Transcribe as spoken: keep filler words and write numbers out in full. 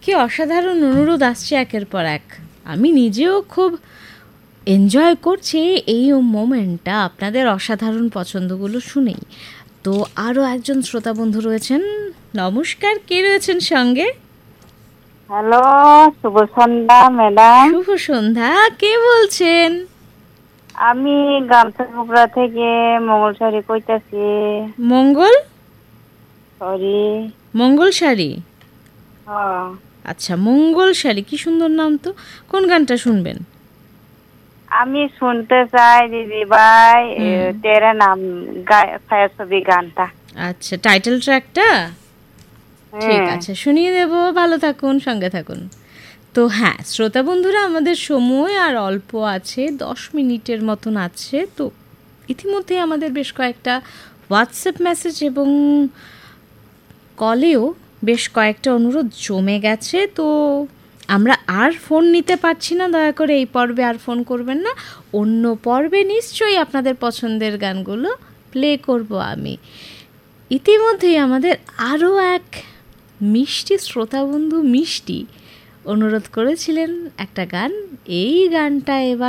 কি অসাধারণ অনুরোধ আসছে একের পর এক। আমি নিজেও খুব এনজয় করছি এই মোমেন্টটা আপনাদের অসাধারণ পছন্দগুলো শুনেই। তো আরও একজন শ্রোতা বন্ধু রয়েছেন। নমস্কার, কে রয়েছেন সঙ্গে? হ্যালো, শুভ সন্ধ্যা ম্যাডাম। শুভ সন্ধ্যা, কে বলছেন? আমি গামছাকুপড়া থেকে মঙ্গল শাড়ি কইতাছি। মঙ্গল সরি। মঙ্গল শাড়ি, হ্যাঁ। আচ্ছা মঙ্গল শাড়ি, কি সুন্দর নাম তো। কোন গানটা শুনবেন? আমি শুনতে চাই দিদি ভাই তেরা নাম ছায়াছবি গানটা। আচ্ছা, টাইটেল ট্র্যাকটা ঠিক আছে, শুনিয়ে দেব। ভালো থাকুন, সঙ্গে থাকুন। তো হ্যাঁ শ্রোতা বন্ধুরা, আমাদের সময় আর অল্প আছে, দশ মিনিটের মতন আছে। তো ইতিমধ্যে আমাদের বেশ কয়েকটা হোয়াটসঅ্যাপ মেসেজ এবং কলেও বেশ কয়েকটা অনুরোধ জমে গেছে। তো আমরা আর ফোন নিতে পারছি না, দয়া করে এই পর্বে আর ফোন করবেন না। অন্য পর্বে নিশ্চয়ই আপনাদের পছন্দের গানগুলো প্লে করব আমি। ইতিমধ্যেই আমাদের আরও এক মিষ্টি শ্রোতা বন্ধু মিষ্টি অনুরোধ করেছিলেন একটা গান। এই গানটা এবার